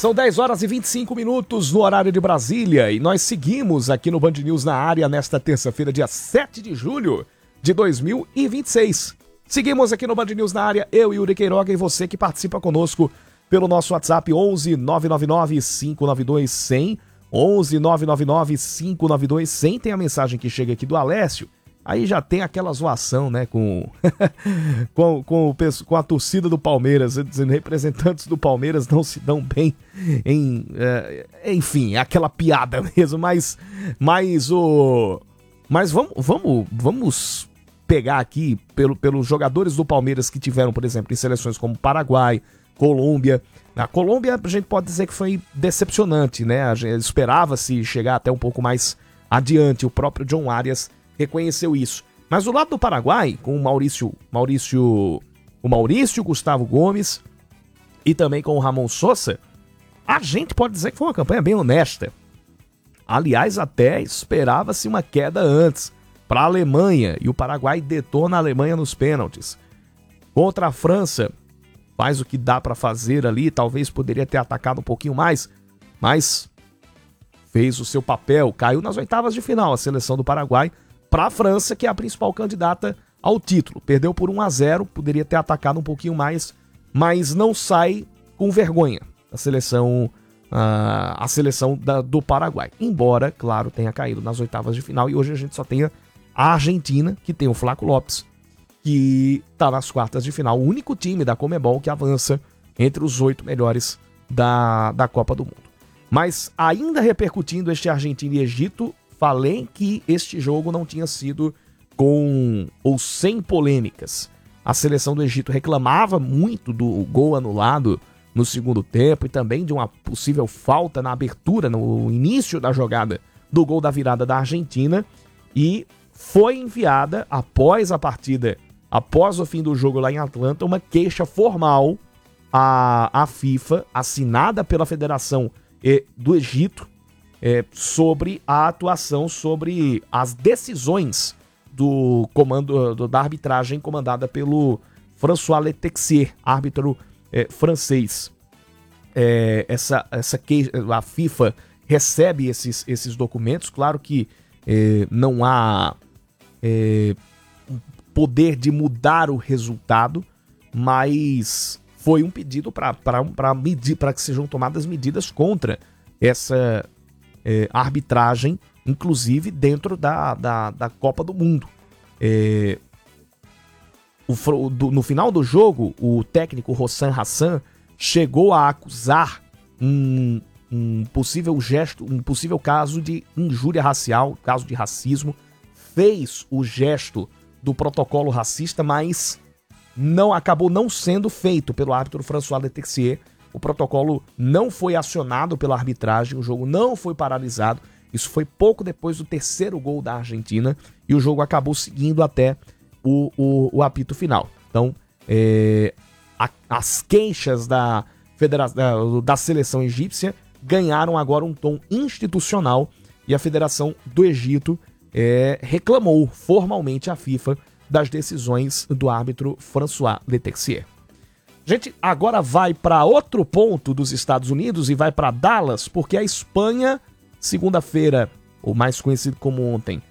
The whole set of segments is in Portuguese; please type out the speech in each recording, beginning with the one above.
São 10 horas e 25 minutos no horário de Brasília e nós seguimos aqui no Band News na área nesta terça-feira, dia 7 de julho de 2026. Seguimos aqui no Band News na área, eu, Yuri Queiroga, e você que participa conosco pelo nosso WhatsApp 11 999 592 100, 11 999 592 100. Tem a mensagem que chega aqui do Alessio. Aí já tem aquela zoação, né, com a torcida do Palmeiras, dizendo representantes do Palmeiras não se dão bem enfim, aquela piada mesmo, mas vamos pegar aqui pelos jogadores do Palmeiras que tiveram, por exemplo, em seleções como Paraguai, Colômbia. Na Colômbia a gente pode dizer que foi decepcionante, né, esperava-se chegar até um pouco mais adiante, o próprio John Arias reconheceu isso. Mas do lado do Paraguai, com o Maurício, Gustavo Gomes e também com o Ramon Sosa, a gente pode dizer que foi uma campanha bem honesta. Aliás, até esperava-se uma queda antes para a Alemanha, e o Paraguai detona a Alemanha nos pênaltis. Contra a França, faz o que dá para fazer ali, talvez poderia ter atacado um pouquinho mais, mas fez o seu papel, caiu nas oitavas de final a seleção do Paraguai para a França, que é a principal candidata ao título. Perdeu por 1-0, poderia ter atacado um pouquinho mais, mas não sai com vergonha a seleção do Paraguai. Embora, claro, tenha caído nas oitavas de final, e hoje a gente só tem a Argentina, que tem o Flaco Lopes, que está nas quartas de final, o único time da Conmebol que avança entre os 8 melhores da Copa do Mundo. Mas ainda repercutindo este Argentina e Egito, falei que este jogo não tinha sido com ou sem polêmicas. A seleção do Egito reclamava muito do gol anulado no segundo tempo e também de uma possível falta na abertura, no início da jogada do gol da virada da Argentina, e foi enviada após a partida, após o fim do jogo lá em Atlanta, uma queixa formal à FIFA, assinada pela Federação do Egito, sobre a atuação, sobre as decisões do comando da arbitragem comandada pelo François Letexier, árbitro francês. A FIFA recebe esses documentos. Claro que não há poder de mudar o resultado, mas foi um pedido para que sejam tomadas medidas contra essa arbitragem, inclusive dentro da Copa do Mundo. No final do jogo, o técnico Hossam Hassan chegou a acusar um possível caso de injúria racial, caso de racismo, fez o gesto do protocolo racista, mas acabou não sendo feito pelo árbitro François Letexier. O protocolo não foi acionado pela arbitragem, o jogo não foi paralisado. Isso foi pouco depois do terceiro gol da Argentina e o jogo acabou seguindo até o apito final. Então, as queixas da seleção egípcia ganharam agora um tom institucional e a Federação do Egito reclamou formalmente à FIFA das decisões do árbitro François Letexier. A gente agora vai para outro ponto dos Estados Unidos e vai para Dallas, porque a Espanha, segunda-feira, ou mais conhecido como ontem,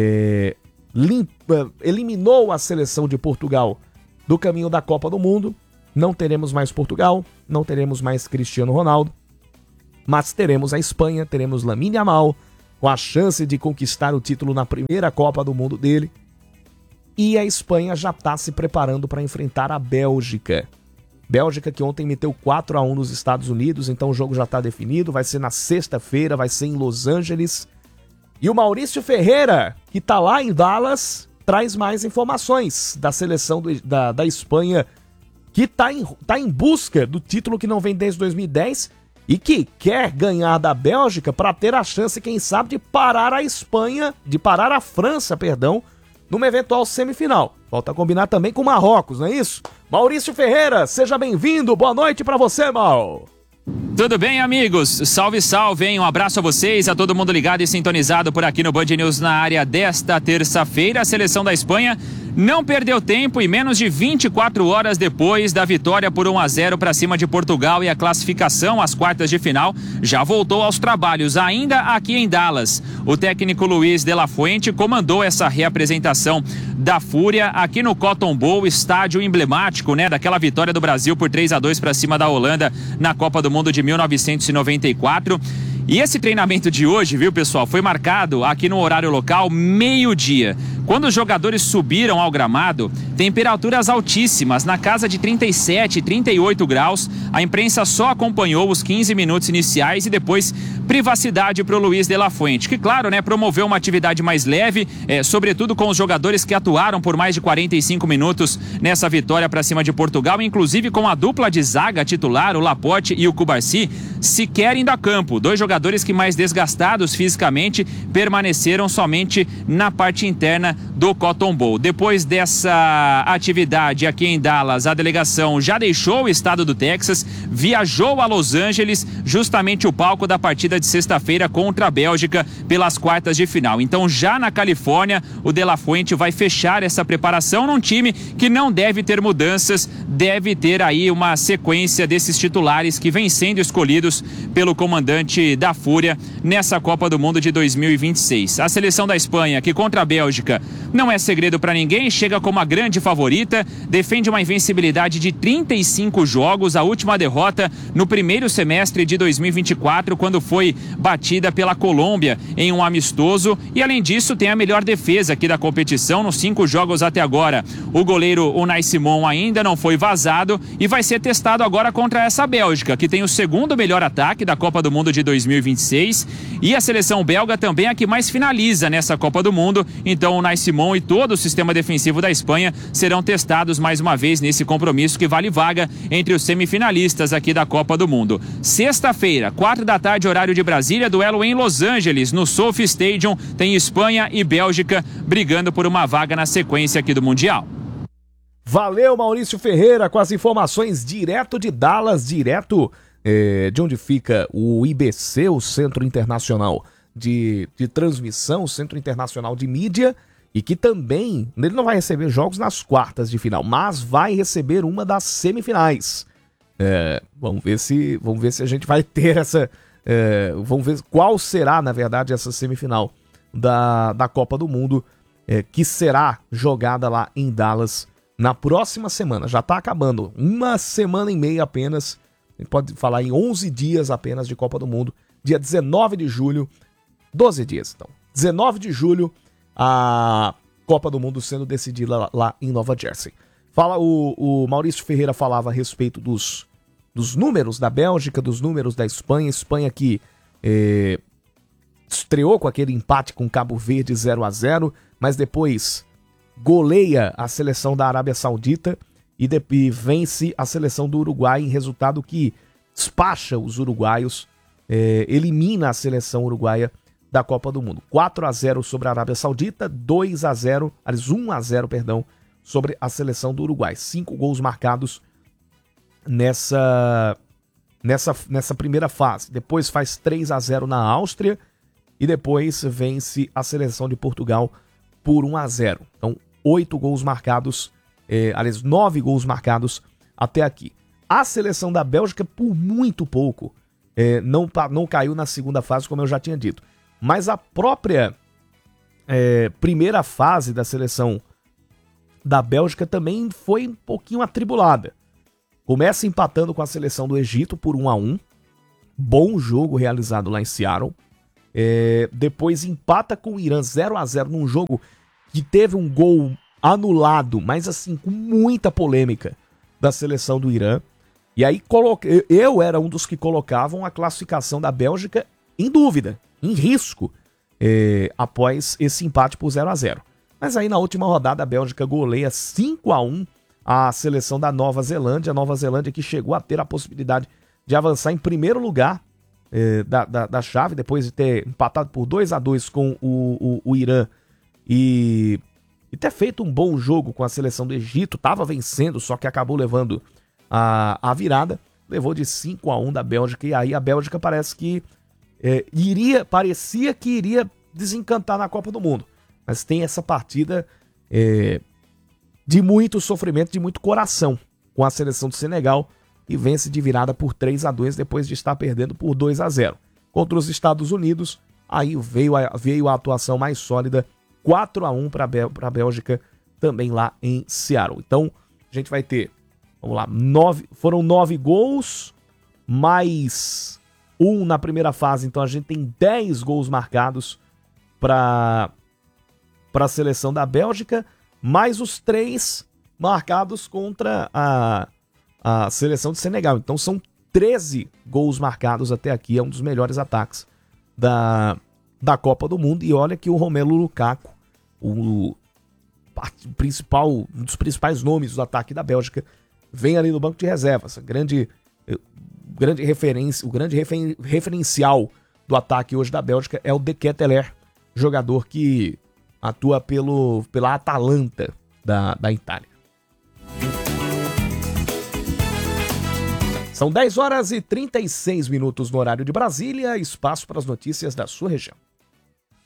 eliminou a seleção de Portugal do caminho da Copa do Mundo. Não teremos mais Portugal, não teremos mais Cristiano Ronaldo, mas teremos a Espanha, teremos Lamine Yamal, com a chance de conquistar o título na primeira Copa do Mundo dele. E a Espanha já está se preparando para enfrentar a Bélgica. Bélgica que ontem meteu 4-1 nos Estados Unidos, então o jogo já está definido, vai ser na sexta-feira, vai ser em Los Angeles. E o Maurício Ferreira, que está lá em Dallas, traz mais informações da seleção da Espanha, que está em busca do título que não vem desde 2010 e que quer ganhar da Bélgica para ter a chance, quem sabe, de parar a França, numa eventual semifinal. Falta combinar também com o Marrocos, não é isso? Maurício Ferreira, seja bem-vindo. Boa noite pra você, Mau. Tudo bem, amigos? Salve, salve, hein? Um abraço a vocês, a todo mundo ligado e sintonizado por aqui no Band News na área desta terça-feira. A seleção da Espanha não perdeu tempo e menos de 24 horas depois da vitória por 1-0 para cima de Portugal e a classificação às quartas de final, já voltou aos trabalhos, ainda aqui em Dallas. O técnico Luiz de la Fuente comandou essa reapresentação da Fúria aqui no Cotton Bowl, estádio emblemático, né, daquela vitória do Brasil por 3-2 para cima da Holanda na Copa do Mundo de 1994. E esse treinamento de hoje, viu, pessoal, foi marcado aqui no horário local, meio-dia. Quando os jogadores subiram ao gramado, temperaturas altíssimas, na casa de 37, 38 graus. A imprensa só acompanhou os 15 minutos iniciais e depois privacidade para o Luiz de la Fuente, que, claro, né, promoveu uma atividade mais leve, sobretudo com os jogadores que atuaram por mais de 45 minutos nessa vitória para cima de Portugal, inclusive com a dupla de zaga titular, o Laporte e o Cubarsí, sequer indo a campo. Dois jogadores que, mais desgastados fisicamente, permaneceram somente na parte interna do Cotton Bowl. Depois dessa atividade aqui em Dallas, a delegação já deixou o estado do Texas, viajou a Los Angeles, justamente o palco da partida de sexta-feira contra a Bélgica pelas quartas de final. Então, já na Califórnia, o De La Fuente vai fechar essa preparação num time que não deve ter mudanças, deve ter aí uma sequência desses titulares que vêm sendo escolhidos pelo comandante da Fúria nessa Copa do Mundo de 2026. A seleção da Espanha, que contra a Bélgica não é segredo para ninguém, chega como a grande favorita, defende uma invencibilidade de 35 jogos, a última derrota no primeiro semestre de 2024, quando foi batida pela Colômbia em um amistoso, e além disso tem a melhor defesa aqui da competição nos 5 jogos até agora. O goleiro Unai Simon ainda não foi vazado e vai ser testado agora contra essa Bélgica, que tem o segundo melhor ataque da Copa do Mundo de 2026, e a seleção belga também é a que mais finaliza nessa Copa do Mundo. Então o Unai Simon e todo o sistema defensivo da Espanha serão testados mais uma vez nesse compromisso que vale vaga entre os semifinalistas aqui da Copa do Mundo. Sexta-feira, 4 da tarde, horário de Brasília, duelo em Los Angeles, no SoFi Stadium, tem Espanha e Bélgica brigando por uma vaga na sequência aqui do Mundial. Valeu, Maurício Ferreira, com as informações direto de Dallas, direto de onde fica o IBC, o Centro Internacional de Transmissão, o Centro Internacional de Mídia, e que também, ele não vai receber jogos nas quartas de final, mas vai receber uma das semifinais. Vamos ver se a gente vai ter essa... vamos ver qual será, na verdade, essa semifinal da Copa do Mundo, que será jogada lá em Dallas na próxima semana. Já está acabando, uma semana e meia apenas, a gente pode falar em 11 dias apenas de Copa do Mundo, dia 19 de julho, 12 dias então, 19 de julho, a Copa do Mundo sendo decidida lá em Nova Jersey. O Maurício Ferreira falava a respeito dos números da Bélgica, dos números da Espanha. Espanha que estreou com aquele empate com Cabo Verde 0-0, mas depois goleia a seleção da Arábia Saudita e vence a seleção do Uruguai em resultado que despacha os uruguaios, elimina a seleção uruguaia da Copa do Mundo. 4-0 sobre a Arábia Saudita, 1-0, perdão, sobre a seleção do Uruguai. 5 gols marcados nessa primeira fase. Depois faz 3-0 na Áustria e depois vence a seleção de Portugal por 1-0. Então, 8 gols marcados, 9 gols marcados até aqui. A seleção da Bélgica, por muito pouco, não caiu na segunda fase, como eu já tinha dito. Mas a própria primeira fase da seleção da Bélgica também foi um pouquinho atribulada. Começa empatando com a seleção do Egito por 1-1. Bom jogo realizado lá em Seattle. Depois empata com o Irã 0-0 num jogo que teve um gol anulado, mas assim, com muita polêmica da seleção do Irã. E aí eu era um dos que colocavam a classificação da Bélgica em dúvida, em risco, após esse empate por 0-0. Mas aí na última rodada a Bélgica goleia 5-1 a seleção da Nova Zelândia. A Nova Zelândia que chegou a ter a possibilidade de avançar em primeiro lugar da chave, depois de ter empatado por 2-2 com o Irã e ter feito um bom jogo com a seleção do Egito. Estava vencendo, só que acabou levando a virada. Levou de 5-1 da Bélgica, e aí a Bélgica parece que parecia que iria desencantar na Copa do Mundo. Mas tem essa partida de muito sofrimento, de muito coração com a seleção do Senegal, e vence de virada por 3-2 depois de estar perdendo por 2-0. Contra os Estados Unidos, aí veio a atuação mais sólida, 4-1 para a Bélgica, também lá em Seattle. Então, a gente vai ter, vamos lá, foram 9 gols, mais 1 na primeira fase, então a gente tem 10 gols marcados para a seleção da Bélgica, mais os 3 marcados contra a seleção de Senegal. Então são 13 gols marcados até aqui, é um dos melhores ataques da Copa do Mundo. E olha que o Romelu Lukaku, um dos principais nomes do ataque da Bélgica, vem ali no banco de reservas. O grande referencial do ataque hoje da Bélgica é o De Ketelaere, jogador que atua pela Atalanta da Itália. São 10 horas e 36 minutos no horário de Brasília, espaço para as notícias da sua região.